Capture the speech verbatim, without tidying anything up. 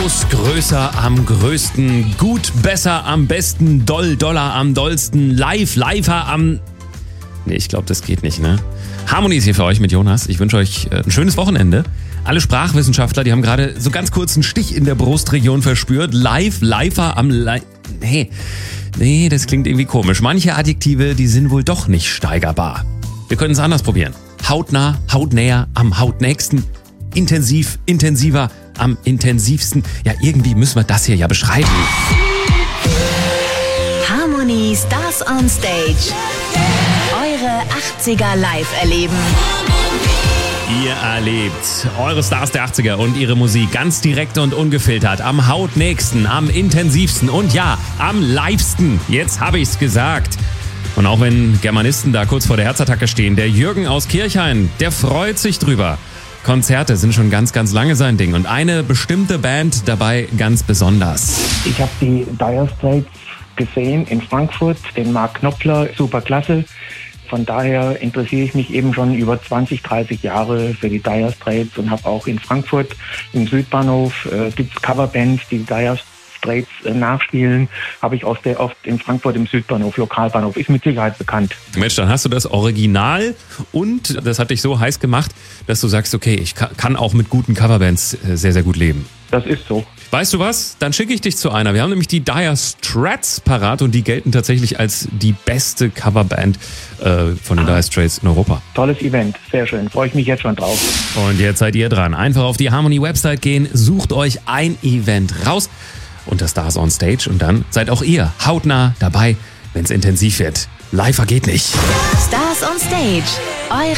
Groß, größer, am größten, gut, besser, am besten, doll, doller, am dollsten, live, liver, am... Nee, ich glaube, das geht nicht, ne? Harmony ist hier für euch mit Jonas. Ich wünsche euch ein schönes Wochenende. Alle Sprachwissenschaftler, die haben gerade so ganz kurz einen Stich in der Brustregion verspürt. Live, liver, am... Li- nee, nee, das klingt irgendwie komisch. Manche Adjektive, die sind wohl doch nicht steigerbar. Wir können es anders probieren. Hautnah, hautnäher, am hautnächsten, intensiv, intensiver, am intensivsten. Ja, irgendwie müssen wir das hier ja beschreiben. Harmony Stars on Stage. Eure achtziger live erleben. Ihr erlebt eure Stars der achtziger und ihre Musik ganz direkt und ungefiltert, am hautnächsten, am intensivsten und ja, am livesten. Jetzt habe ich's gesagt. Und auch wenn Germanisten da kurz vor der Herzattacke stehen, der Jürgen aus Kirchhain, der freut sich drüber. Konzerte sind schon ganz, ganz lange sein Ding und eine bestimmte Band dabei ganz besonders. Ich habe die Dire Straits gesehen in Frankfurt, den Mark Knopfler, super klasse. Von daher interessiere ich mich eben schon über zwanzig, dreißig Jahre für die Dire Straits und habe auch in Frankfurt im Südbahnhof äh, gibt's Coverbands, die Dire Straits äh, nachspielen. Habe ich auch sehr oft in Frankfurt im Südbahnhof, Lokalbahnhof, ist mit Sicherheit bekannt. Mensch, dann hast du das Original und das hat dich so heiß gemacht, dass du sagst, okay, ich kann auch mit guten Coverbands äh, sehr, sehr gut leben. Das ist so. Weißt du was? Dann schicke ich dich zu einer. Wir haben nämlich die Dire Straits parat und die gelten tatsächlich als die beste Coverband äh, von den Dire Straits in Europa. Tolles Event, sehr schön. Freue ich mich jetzt schon drauf. Und jetzt seid ihr dran. Einfach auf die Harmony-Website gehen, sucht euch ein Event raus unter Stars on Stage und dann seid auch ihr hautnah dabei, wenn es intensiv wird. Live geht nicht. Stars on Stage. Eure